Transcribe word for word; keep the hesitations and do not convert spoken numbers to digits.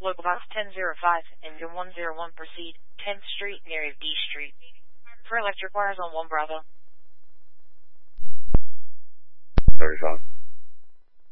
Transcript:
Local box ten oh five, engine one oh one, proceed, tenth Street, near D Street. For electric wires on one Bravo. thirty-five.